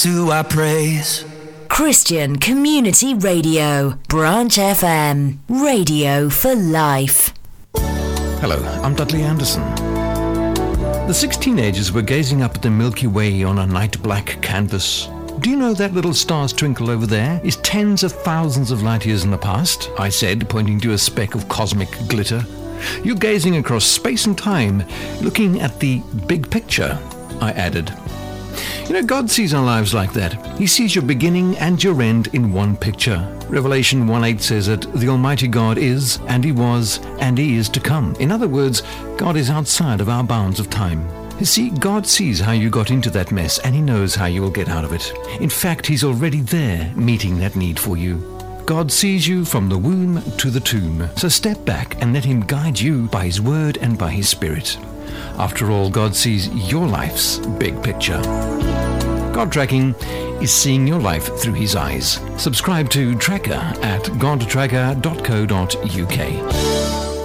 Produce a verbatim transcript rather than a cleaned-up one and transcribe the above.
To our praise. Christian Community Radio, Branch F M, radio for life. Hello, I'm Dudley Anderson. The six teenagers were gazing up at the Milky Way on a night black canvas. Do you know that little star's twinkle over there is tens of thousands of light years in the past? I said, pointing to a speck of cosmic glitter. You're gazing across space and time, looking at the big picture, I added. You know, God sees our lives like that. He sees your beginning and your end in one picture. Revelation one eight says that the Almighty God is, and He was, and He is to come. In other words, God is outside of our bounds of time. You see, God sees how you got into that mess, and He knows how you will get out of it. In fact, He's already there, meeting that need for you. God sees you from the womb to the tomb. So step back and let Him guide you by His Word and by His Spirit. After all, God sees your life's big picture. God Tracking is seeing your life through His eyes. Subscribe to Tracker at god tracker dot co dot uk.